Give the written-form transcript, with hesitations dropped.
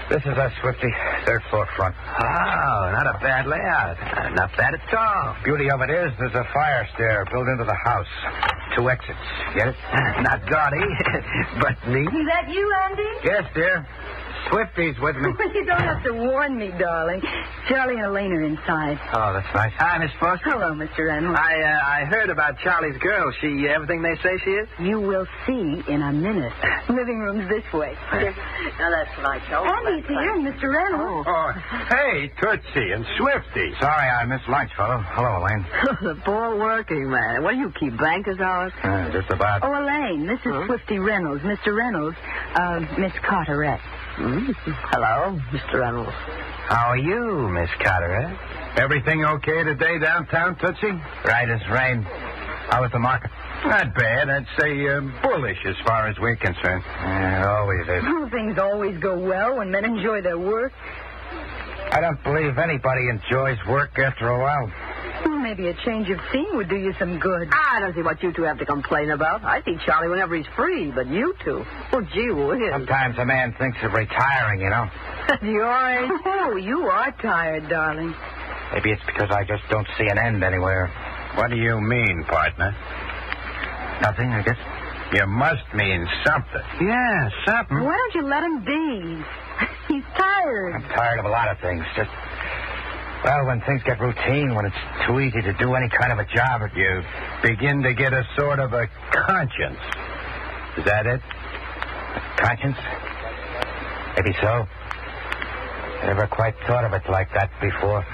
This is us, Swifty. Third floor front. Oh, not a bad layout. Not bad at all. Beauty of it is there's a fire stair built into the house. 2 exits. Get it? Not gaudy, but neat. Is that you, Andy? Yes, dear. Swifty's with me. You don't have to warn me, darling. Charlie and Elaine are inside. Oh, that's nice. Hi, Miss Foster. Hello, Mr. Reynolds. I heard about Charlie's girl. She everything they say she is? You will see in a minute. Living room's this way. Now, that's my show. Andy's here, and Mr. Reynolds. Oh, hey, Tootsie and Swifty. Sorry, I missed lunch, fellow. Hello, Elaine. The poor working man. What do you keep, banker's hours? Just about. Oh, Elaine, this is Swifty Reynolds. Mr. Reynolds, Miss Carteret. Hello, Mr. Reynolds. How are you, Miss Carteret? Everything okay today downtown, Tootsie? Right as rain. How was the market? Not bad. I'd say bullish as far as we're concerned. It always is. Oh, things always go well when men enjoy their work. I don't believe anybody enjoys work after a while. Well, maybe a change of scene would do you some good. I don't see what you two have to complain about. I see Charlie whenever he's free, but you two. Oh, gee whiz. Sometimes a man thinks of retiring, you know. At your age. Oh, you are tired, darling. Maybe it's because I just don't see an end anywhere. What do you mean, partner? Nothing, I guess. You must mean something. Yeah, something. Why don't you let him be? He's tired. I'm tired of a lot of things. Just, well, when things get routine, when it's too easy to do any kind of a job, you begin to get a sort of a conscience. Is that it? A conscience? Maybe so. I never quite thought of it like that before.